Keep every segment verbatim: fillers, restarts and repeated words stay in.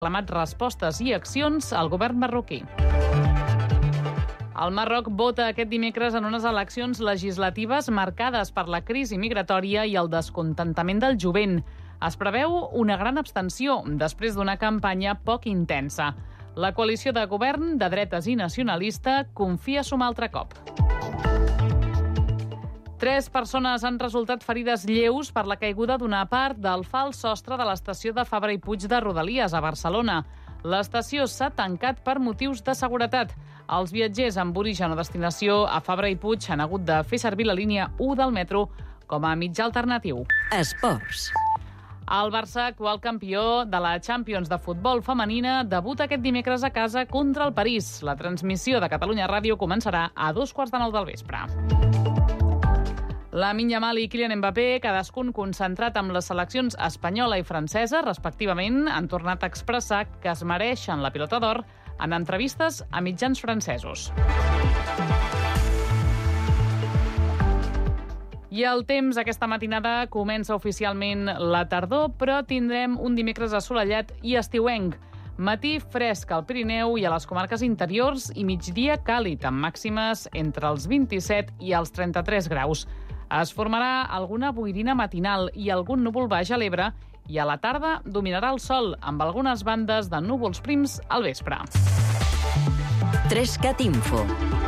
reclamat respostes i accions al govern marroquí. El Marroc vota aquest dimecres en unes eleccions legislatives marcades per la crisi migratòria i el descontentament del jovent. Es preveu una gran abstenció després d'una campanya poc intensa. La coalició de govern de dretes i nacionalista confia sumar altre cop. Tres persones han resultat ferides lleus per la caiguda d'una part del fals sostre de l'estació de Fabra i Puig de Rodalies a Barcelona. L'estació s'ha tancat per motius de seguretat. Els viatgers amb origen o destinació a Fabra i Puig han hagut de fer servir la línia u del metro com a mitjà alternatiu. Esports. El Barça, actual campió de la Champions de futbol femenina, debuta aquest dimecres a casa contra el París. La transmissió de Catalunya Ràdio començarà a dos quarts de nou del vespre. Lamine Yamal i Kylian Mbappé, cadascun concentrat amb les seleccions espanyola i francesa, respectivament, han tornat a expressar que es mereixen la pilota d'or en entrevistes a mitjans francesos. I el temps aquesta matinada comença oficialment la tardor, però tindrem un dimecres assolellat i estiuenc. Matí fresc al Pirineu i a les comarques interiors i migdia càlid, amb màximes entre els vint-i-set i els trenta-tres graus. Es formarà alguna boirina matinal i algun núvol baix a l'Ebre i a la tarda dominarà el sol, amb algunes bandes de núvols prims al vespre. Trescat Info.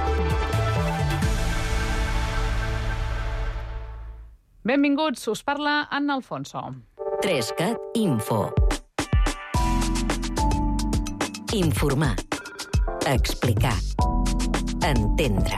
Benvinguts, us parla Anna Alfonso. Trescat Info. Informar. Explicar. Entendre.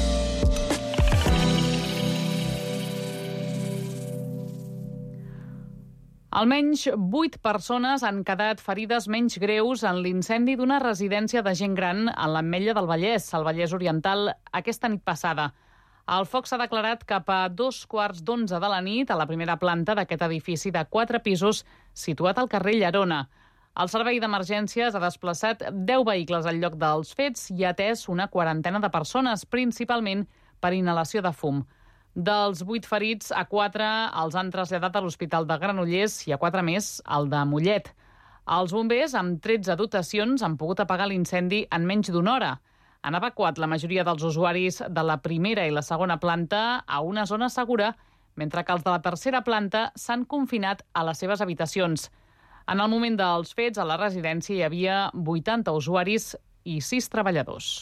Almenys vuit persones han quedat ferides menys greus en l'incendi d'una residència de gent gran a l'Ametlla del Vallès, al Vallès Oriental, aquesta nit passada. El foc s'ha declarat cap a dos quarts d'onze de la nit a la primera planta d'aquest edifici de quatre pisos situat al carrer Llerona. El servei d'emergències ha desplaçat deu vehicles al lloc dels fets i ha atès una quarantena de persones, principalment per inhalació de fum. Dels vuit ferits, a quatre els han traslladat a l'Hospital de Granollers i a quatre més al de Mollet. Els bombers, amb tretze dotacions, han pogut apagar l'incendi en menys d'una hora. Han evacuat la majoria dels usuaris de la primera i la segona planta a una zona segura, mentre que els de la tercera planta s'han confinat a les seves habitacions. En el moment dels fets, a la residència hi havia vuitanta usuaris i sis treballadors.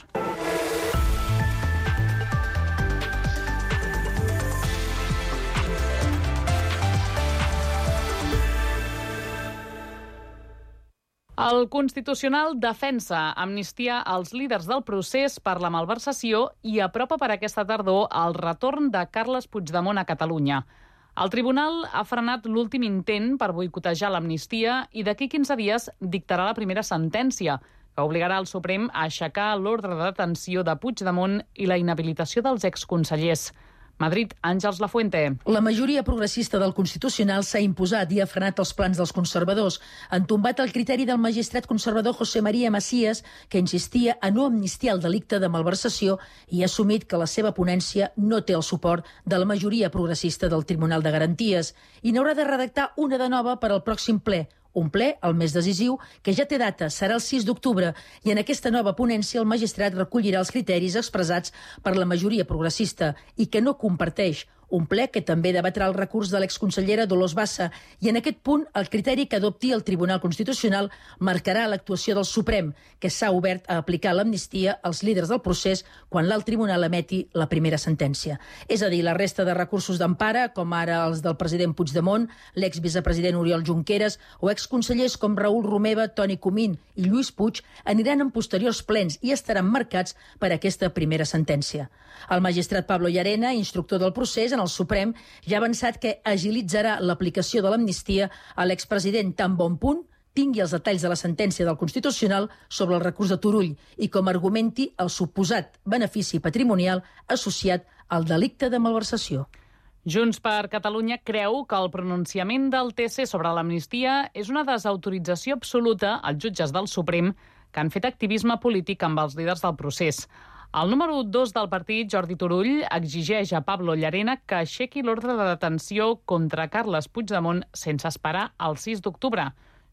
El Constitucional defensa amnistia als líders del procés per la malversació i apropa per aquesta tardor el retorn de Carles Puigdemont a Catalunya. El tribunal ha frenat l'últim intent per boicotejar l'amnistia i d'aquí quinze dies dictarà la primera sentència, que obligarà el Suprem a aixecar l'ordre de detenció de Puigdemont i la inhabilitació dels exconsellers. Madrid, Àngels Lafuente. La majoria progressista del Constitucional s'ha imposat i ha frenat els plans dels conservadors. Han tombat el criteri del magistrat conservador José María Macías, que insistia a no amnistiar el delicte de malversació i ha assumit que la seva ponència no té el suport de la majoria progressista del Tribunal de Garanties i n'haurà de redactar una de nova per al pròxim ple. Un ple, el més decisiu, que ja té data, serà el sis d'octubre, i en aquesta nova ponència el magistrat recollirà els criteris expressats per la majoria progressista i que no comparteix. Un ple que també debatrà el recurs de l'exconsellera Dolors Bassa i en aquest punt el criteri que adopti el Tribunal Constitucional marcarà l'actuació del Suprem, que s'ha obert a aplicar l'amnistia als líders del procés quan l'alt tribunal emeti la primera sentència. És a dir, la resta de recursos d'empara, com ara els del president Puigdemont, l'exvicepresident Oriol Junqueras o exconsellers com Raül Romeva, Toni Comín i Lluís Puig, aniran en posteriors plens i estaran marcats per aquesta primera sentència. El magistrat Pablo Llarena, instructor del procés en el Suprem, ja ha avançat que agilitzarà l'aplicació de l'amnistia a l'expresident tan bon punt tingui els detalls de la sentència del Constitucional sobre el recurs de Turull i com argumenti el suposat benefici patrimonial associat al delicte de malversació. Junts per Catalunya creu que el pronunciament del T C sobre l'amnistia és una desautorització absoluta als jutges del Suprem que han fet activisme polític amb els líders del procés. El número dos del partit, Jordi Turull, exigeix a Pablo Llarena que aixequi l'ordre de detenció contra Carles Puigdemont sense esperar el sis d'octubre.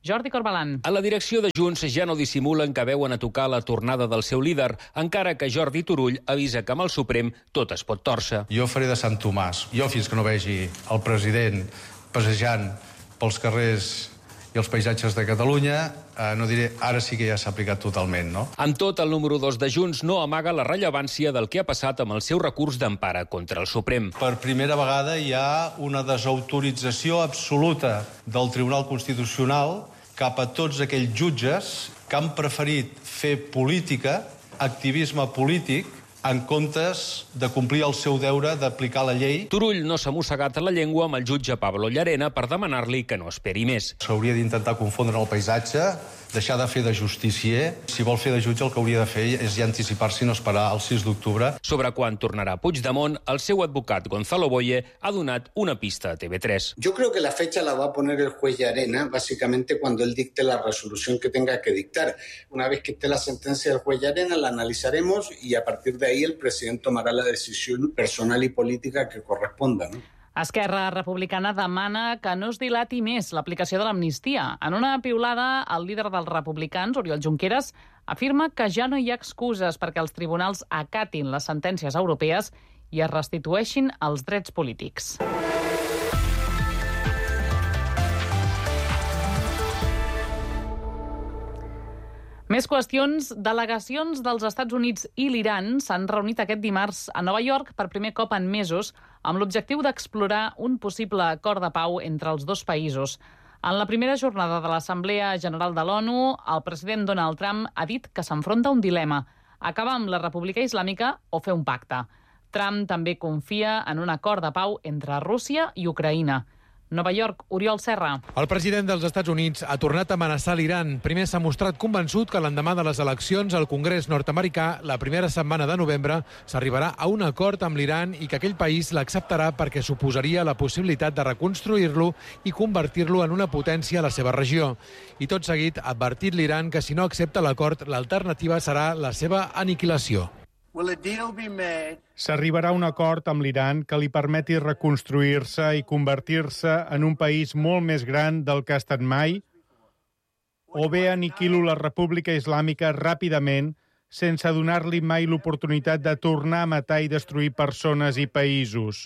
Jordi Corbalan. A la direcció de Junts ja no dissimulen que veuen a tocar la tornada del seu líder, encara que Jordi Turull avisa que amb el Suprem tot es pot tòrcer. Jo faré de Sant Tomàs. Jo, fins que no vegi el president passejant pels carrers i els paisatges de Catalunya, eh, no diré ara sí que ja s'ha aplicat totalment, no? Amb tot, el número dos de Junts no amaga la rellevància del que ha passat amb el seu recurs d'empara contra el Suprem. Per primera vegada hi ha una desautorització absoluta del Tribunal Constitucional cap a tots aquells jutges que han preferit fer política, activisme polític, en comptes de complir el seu deure d'aplicar la llei. Turull no s'ha mossegat la llengua amb el jutge Pablo Llarena per demanar-li que no esperi més. S'hauria d'intentar confondre el paisatge, deixar de fer de justicier. Si vol fer de jutge, el que hauria de fer és ja anticipar-se i no esperar el sis d'octubre. Sobre quan tornarà Puigdemont, el seu advocat Gonzalo Boye ha donat una pista a T V tres. Yo creo que la fecha la va a poner el juez Llarena, básicamente cuando él dicte la resolución que tenga que dictar. Una vez que esté la sentencia del juez Llarena, la analizaremos y a partir de ahí el presidente tomará la decisión personal y política que corresponda, ¿no? Esquerra Republicana demana que no es dilati més l'aplicació de l'amnistia. En una piulada, el líder dels republicans, Oriol Junqueras, afirma que ja no hi ha excuses perquè els tribunals acatin les sentències europees i es restitueixin els drets polítics. Més qüestions. Delegacions dels Estats Units i l'Iran s'han reunit aquest dimarts a Nova York per primer cop en mesos amb l'objectiu d'explorar un possible acord de pau entre els dos països. En la primera jornada de l'Assemblea General de l'ONU, el president Donald Trump ha dit que s'enfronta a un dilema: acabar amb la República Islàmica o fer un pacte. Trump també confia en un acord de pau entre Rússia i Ucraïna. Nova York, Oriol Serra. El president dels Estats Units ha tornat a amenaçar l'Iran. Primer s'ha mostrat convençut que l'endemà de les eleccions al Congrés nord-americà, la primera setmana de novembre, s'arribarà a un acord amb l'Iran i que aquell país l'acceptarà perquè suposaria la possibilitat de reconstruir-lo i convertir-lo en una potència a la seva regió. I tot seguit ha advertit l'Iran que si no accepta l'acord, l'alternativa serà la seva aniquilació. S'arribarà a un acord amb l'Iran que li permeti reconstruir-se i convertir-se en un país molt més gran del que ha estat mai, o bé aniquilo la República Islàmica ràpidament sense donar-li mai l'oportunitat de tornar a matar i destruir persones i països.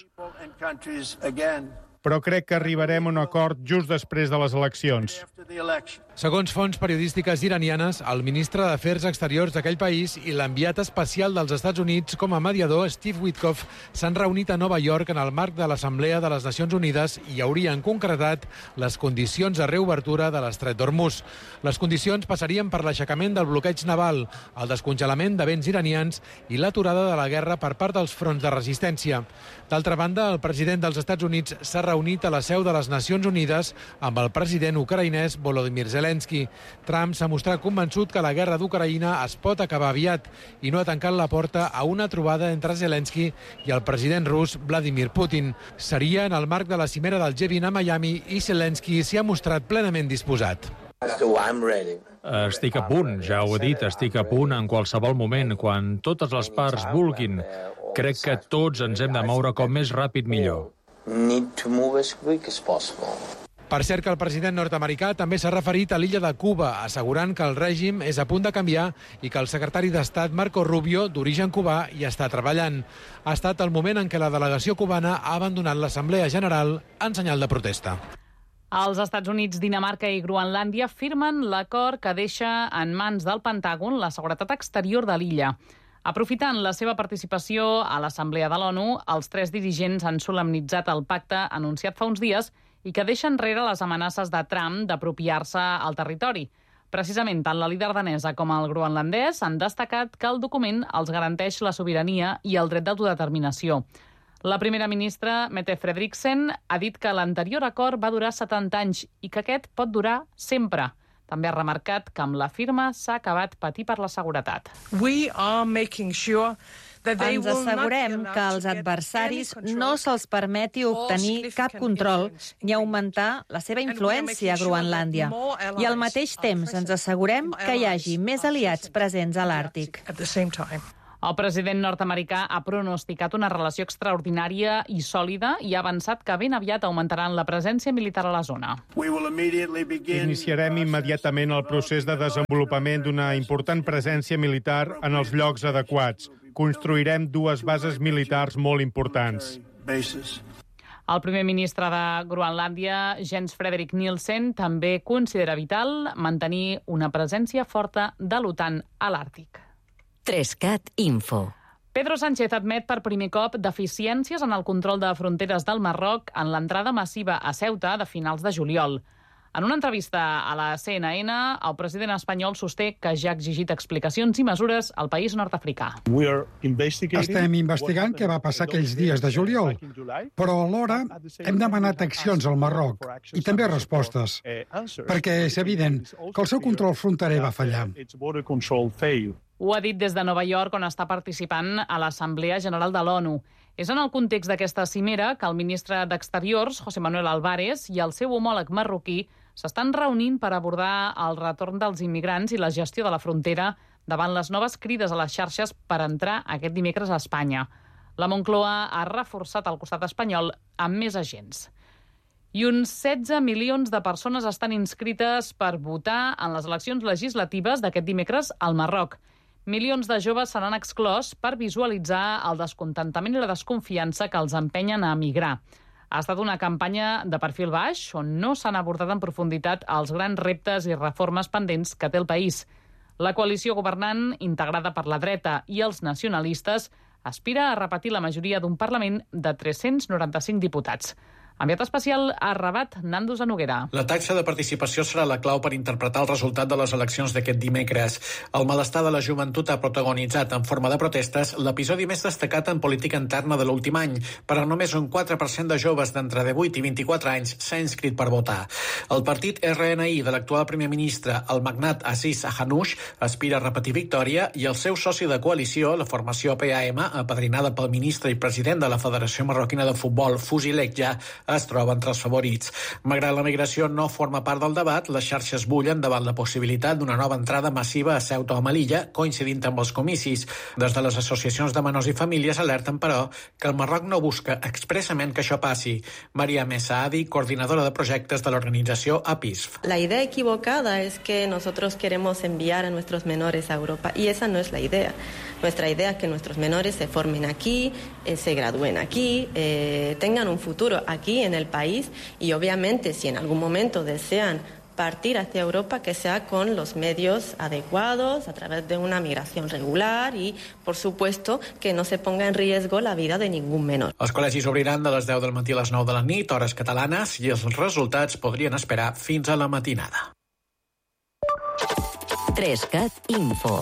Però crec que arribarem a un acord just després de les eleccions. Segons fonts periodístiques iranianes, el ministre d'Afers Exteriors d'aquell país i l'enviat especial dels Estats Units com a mediador, Steve Witkoff, s'han reunit a Nova York en el marc de l'Assemblea de les Nacions Unides i haurien concretat les condicions de reobertura de l'estret d'Hormuz. Les condicions passarien per l'aixecament del bloqueig naval, el descongelament de béns iranians i l'aturada de la guerra per part dels fronts de resistència. D'altra banda, el president dels Estats Units s'ha reunit a la seu de les Nacions Unides amb el president ucraïnès Volodymyr Zelensky. Trump s'ha mostrat convençut que la guerra d'Ucraïna es pot acabar aviat i no ha tancat la porta a una trobada entre Zelensky i el president rus Vladimir Putin. Seria en el marc de la cimera del G vint a Miami i Zelensky s'hi ha mostrat plenament disposat. Estic a punt, ja ho he dit, estic a punt en qualsevol moment, quan totes les parts vulguin. Crec que tots ens hem de moure com més ràpid millor. Per cert que el president nord-americà també s'ha referit a l'illa de Cuba, assegurant que el règim és a punt de canviar i que el secretari d'Estat Marco Rubio, d'origen cubà, hi està treballant. Ha estat el moment en què la delegació cubana ha abandonat l'Assemblea General en senyal de protesta. Els Estats Units, Dinamarca i Groenlàndia firmen l'acord que deixa en mans del Pentàgon la seguretat exterior de l'illa. Aprofitant la seva participació a l'Assemblea de l'ONU, els tres dirigents han solemnitzat el pacte anunciat fa uns dies i que deixa enrere les amenaces de Trump d'apropiar-se al territori. Precisament, tant la líder danesa com el groenlandès han destacat que el document els garanteix la sobirania i el dret d'autodeterminació. La primera ministra, Mette Frederiksen, ha dit que l'anterior acord va durar setanta anys i que aquest pot durar sempre. També ha remarcat que amb la firma s'ha acabat patir per la seguretat. We are making sure Ens assegurem que als adversaris no se'ls permeti obtenir cap control ni augmentar la seva influència a Groenlàndia. I al mateix temps ens assegurem que hi hagi més aliats presents a l'Àrtic. El president nord-americà ha pronosticat una relació extraordinària i sòlida i ha avançat que ben aviat augmentaran la presència militar a la zona. Iniciarem immediatament el procés de desenvolupament d'una important presència militar en els llocs adequats. Construirem dues bases militars molt importants. El primer ministre de Groenlàndia, Jens Frederik Nielsen, també considera vital mantenir una presència forta de l'OTAN a l'Àrtic. tres cat Info. Pedro Sánchez admet per primer cop deficiències en el control de fronteres del Marroc en l'entrada massiva a Ceuta de finals de juliol. En una entrevista a la C N N, el president espanyol sosté que ja ha exigit explicacions i mesures al país nord-africà. Estem investigant què va passar aquells dies de juliol, però alhora hem demanat accions al Marroc i també respostes, perquè és evident que el seu control fronterer va fallar. Ho ha dit des de Nova York, on està participant a l'Assemblea General de l'ONU. És en el context d'aquesta cimera que el ministre d'Exteriors, José Manuel Álvarez, i el seu homòleg marroquí s'estan reunint per abordar el retorn dels immigrants i la gestió de la frontera davant les noves crides a les xarxes per entrar aquest dimecres a Espanya. La Moncloa ha reforçat el costat espanyol amb més agents. I uns setze milions de persones estan inscrites per votar en les eleccions legislatives d'aquest dimecres al Marroc. Milions de joves se n'han exclòs per visualitzar el descontentament i la desconfiança que els empenyen a emigrar. Ha estat una campanya de perfil baix, on no s'han abordat en profunditat els grans reptes i reformes pendents que té el país. La coalició governant, integrada per la dreta i els nacionalistes, aspira a repetir la majoria d'un Parlament de tres-cents noranta-cinc diputats. Enviat especial a Rabat, Nando Zanoguera. La taxa de participació serà la clau per interpretar el resultat de les eleccions d'aquest dimecres. El malestar de la joventut ha protagonitzat en forma de protestes l'episodi més destacat en política interna de l'últim any, però només un quatre per cent de joves d'entre divuit i vint-i-quatre anys s'ha inscrit per votar. El partit R N I de l'actual primer ministre, el magnat Aziz Hanouch, aspira a repetir victòria i el seu soci de coalició, la formació P A M, apadrinada pel ministre i president de la Federació Marroquina de Futbol, Fouzi Lekja, es troba entre els favorits. Malgrat la migració no forma part del debat, les xarxes bullen davant la possibilitat d'una nova entrada massiva a Ceuta o Melilla, coincidint amb els comicis. Des de les associacions de menors i famílies alerten, però, que el Marroc no busca expressament que això passi. Maria Messaadi, coordinadora de projectes de l'organització A P I S F. La idea equivocada es que nosotros queremos enviar a nuestros menores a Europa, y esa no es la idea. Nuestra idea es que nuestros menores se formen aquí, eh, se gradúen aquí, eh, tengan un futuro aquí en el país y obviamente si en algún momento desean partir hacia Europa, que sea con los medios adecuados, a través de una migración regular y, por supuesto, que no se ponga en riesgo la vida de ningún menor. Els col·legis obriran de les deu del matí a les nou de la nit, hores catalanes, i els resultats podrien esperar fins a la matinada. tres cat Info.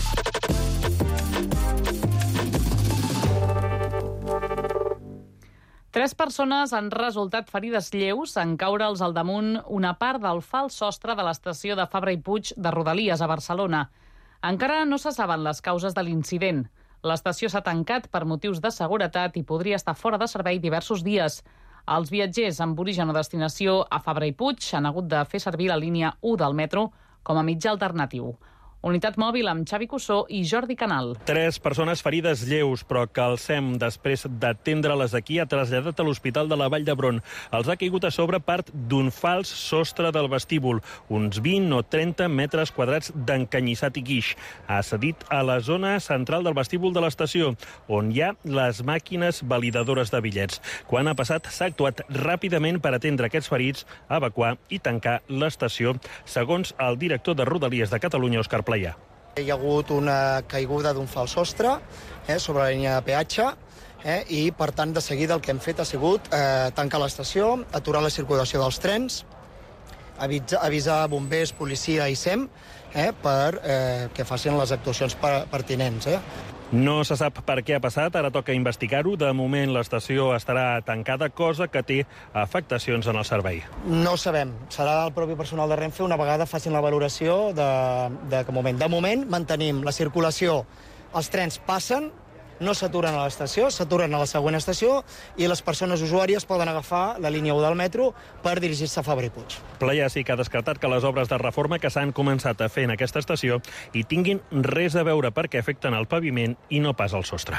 Tres persones han resultat ferides lleus en caure'ls al damunt una part del fals sostre de l'estació de Fabra i Puig de Rodalies a Barcelona. Encara no se saben les causes de l'incident. L'estació s'ha tancat per motius de seguretat i podria estar fora de servei diversos dies. Els viatgers amb origen o destinació a Fabra i Puig han hagut de fer servir la línia u del metro com a mitjà alternatiu. Unitat mòbil amb Xavi Cussó i Jordi Canal. Tres persones ferides lleus, però que el S E M, després d'atendre-les aquí, ha traslladat a l'Hospital de la Vall d'Hebron. Els ha caigut a sobre part d'un fals sostre del vestíbul, uns vint o trenta metres quadrats d'encanyissat i guix. Ha cedit a la zona central del vestíbul de l'estació, on hi ha les màquines validadores de bitllets. Quan ha passat, s'ha actuat ràpidament per atendre aquests ferits, evacuar i tancar l'estació, segons el director de Rodalies de Catalunya, Òscar Pla. Hi ha hagut una caiguda d'un fals sostre eh, sobre la línia de peatge eh, i, per tant, de seguida el que hem fet ha sigut eh, tancar l'estació, aturar la circulació dels trens, avisar, avisar bombers, policia i S E M eh, per eh, que facin les actuacions pertinents. Eh. No se sap per què ha passat, ara toca investigar-ho. De moment l'estació estarà tancada, cosa que té afectacions en el servei. No ho sabem. Serà el propi personal de Renfe una vegada facin la valoració de, de, de moment. De moment mantenim la circulació. Els trens passen, no s'aturen a l'estació, s'aturen a la següent estació i les persones usuàries poden agafar la línia u del metro per dirigir-se a Fabra i Puig. Playà sí que ha descartat que les obres de reforma que s'han començat a fer en aquesta estació hi tinguin res a veure perquè afecten el paviment i no pas el sostre.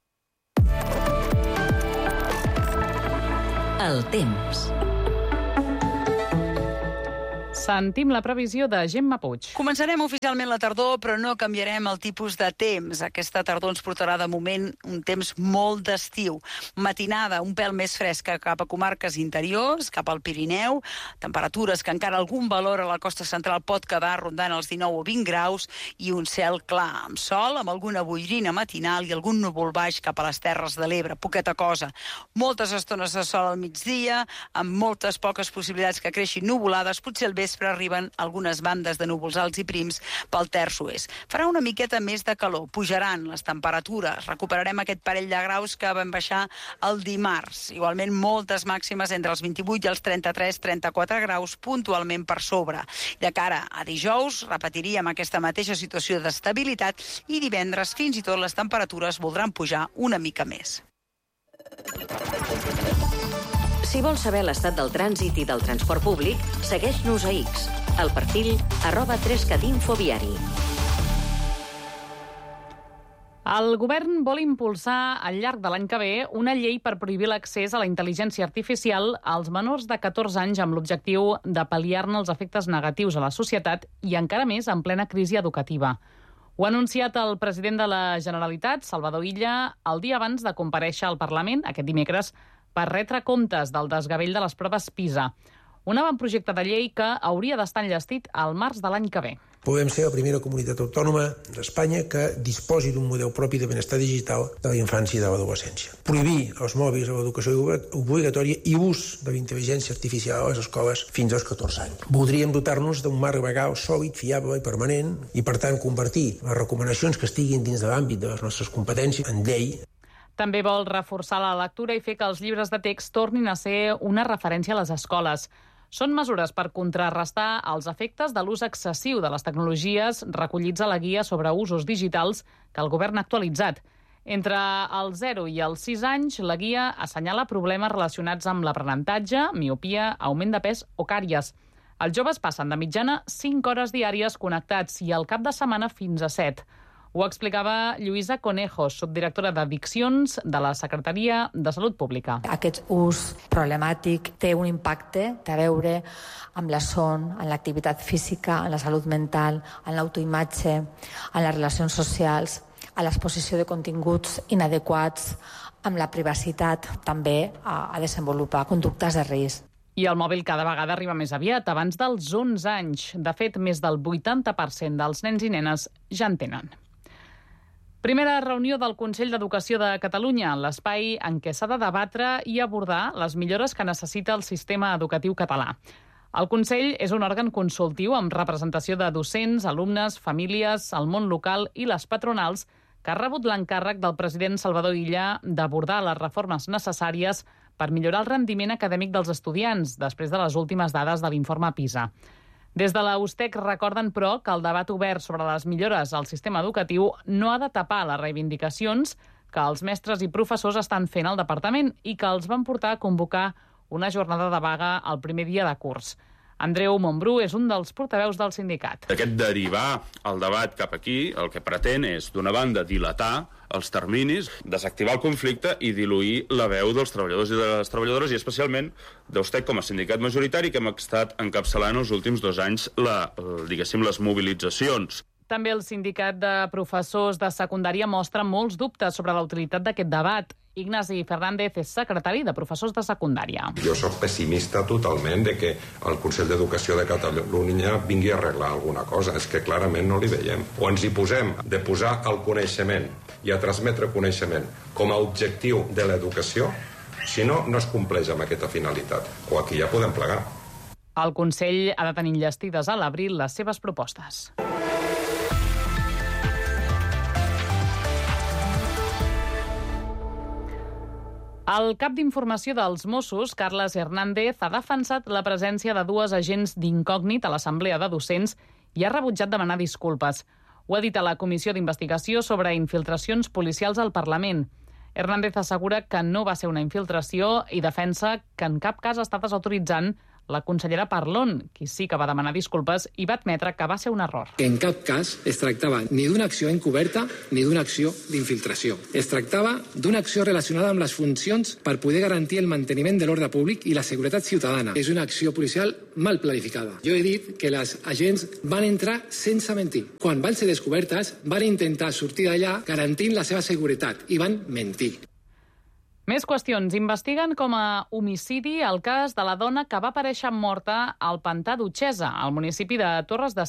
El temps. Sentim la previsió de Gemma Puig. Començarem oficialment la tardor, però no canviarem el tipus de temps. Aquesta tardor ens portarà de moment un temps molt d'estiu. Matinada un pèl més fresca cap a comarques interiors, cap al Pirineu, temperatures que encara algun valor a la costa central pot quedar rondant els dinou o vint graus i un cel clar, amb sol, amb alguna boirina matinal i algun núvol baix cap a les Terres de l'Ebre, poqueta cosa. Moltes estones de sol al migdia, amb moltes poques possibilitats que creixin nuvolades, potser al vespre arriben algunes bandes de núvols alts i prims pel terç oest. Farà una miqueta més de calor, pujaran les temperatures, recuperarem aquest parell de graus que van baixar el dimarts. Igualment moltes màximes entre els vint-i-vuit i els trenta-tres trenta-quatre graus, puntualment per sobre. De cara a dijous repetiríem aquesta mateixa situació d'estabilitat i divendres fins i tot les temperatures voldran pujar una mica més. Si vols saber l'estat del trànsit i del transport públic, segueix-nos a X, al perfil arroba tres cat info viari. El govern vol impulsar al llarg de l'any que ve una llei per prohibir l'accés a la intel·ligència artificial als menors de catorze anys amb l'objectiu de pal·liar-ne els efectes negatius a la societat i encara més en plena crisi educativa. Ho ha anunciat el president de la Generalitat, Salvador Illa, el dia abans de comparèixer al Parlament, aquest dimecres, per retre comptes del desgavell de les proves PISA. Un avantprojecte de llei que hauria d'estar enllestit al març de l'any que ve. Podem ser la primera comunitat autònoma d'Espanya que disposi d'un model propi de benestar digital de la infància i de l'adolescència. Prohibir els mòbils a l'educació obligatòria i ús de la intel·ligència artificial a les escoles fins als catorze anys. Voldríem dotar-nos d'un marc legal sòlid, fiable i permanent i, per tant, convertir les recomanacions que estiguin dins de l'àmbit de les nostres competències en llei. També vol reforçar la lectura i fer que els llibres de text tornin a ser una referència a les escoles. Són mesures per contrarrestar els efectes de l'ús excessiu de les tecnologies recollits a la guia sobre usos digitals que el govern ha actualitzat. Entre els zero i els sis anys, la guia assenyala problemes relacionats amb l'aprenentatge, miopia, augment de pes o càries. Els joves passen de mitjana cinc hores diàries connectats i al cap de setmana fins a set. Ho explicava Lluïsa Conejos, subdirectora d'Addiccions de la Secretaria de Salut Pública. Aquest ús problemàtic té un impacte a veure amb la son, en l'activitat física, en la salut mental, en l'autoimatge, en les relacions socials, a l'exposició de continguts inadequats, amb la privacitat, també a, a desenvolupar conductes de risc. I el mòbil cada vegada arriba més aviat, abans dels onze anys. De fet, més del vuitanta per cent dels nens i nenes ja en tenen. Primera reunió del Consell d'Educació de Catalunya, l'espai en què s'ha de debatre i abordar les millores que necessita el sistema educatiu català. El Consell és un òrgan consultiu amb representació de docents, alumnes, famílies, el món local i les patronals que ha rebut l'encàrrec del president Salvador Illa d'abordar les reformes necessàries per millorar el rendiment acadèmic dels estudiants després de les últimes dades de l'informe PISA. Des de la U S T E C recorden, però, que el debat obert sobre les millores al sistema educatiu no ha de tapar les reivindicacions que els mestres i professors estan fent al departament i que els van portar a convocar una jornada de vaga el primer dia de curs. Andreu Montbrú és un dels portaveus del sindicat. Aquest derivar el debat cap aquí el que pretén és, d'una banda, dilatar els terminis, desactivar el conflicte i diluir la veu dels treballadors i de les treballadores, i especialment d'U S T E C com a sindicat majoritari que hem estat encapçalant els últims dos anys la, diguéssim, les mobilitzacions. També el sindicat de professors de secundària mostra molts dubtes sobre la utilitat d'aquest debat. Ignasi Fernández és secretari de professors de secundària. Jo soc pessimista totalment de que el Consell d'Educació de Catalunya vingui a arreglar alguna cosa. És que clarament no li veiem. O ens hi posem de posar el coneixement i a transmetre coneixement com a objectiu de l'educació, si no, no es compleix amb aquesta finalitat. O aquí ja podem plegar. El Consell ha de tenir enllestides a l'abril les seves propostes. El cap d'informació dels Mossos, Carles Hernández, ha defensat la presència de dues agents d'incògnit a l'Assemblea de Docents i ha rebutjat demanar disculpes. Ho ha dit a la Comissió d'Investigació sobre infiltracions policials al Parlament. Hernández assegura que no va ser una infiltració i defensa que en cap cas està desautoritzant la consellera Parlon, qui sí que va demanar disculpes i va admetre que va ser un error. En cap cas es tractava ni d'una acció encoberta ni d'una acció d'infiltració. Es tractava d'una acció relacionada amb les funcions per poder garantir el manteniment de l'ordre públic i la seguretat ciutadana. És una acció policial mal planificada. Jo he dit que les agents van entrar sense mentir. Quan van ser descobertes, van intentar sortir d'allà garantint la seva seguretat i van mentir. Més qüestions. Investiguen com a homicidi el cas de la dona que va aparèixer morta al pantà d'Utxesa, al municipi de Torres de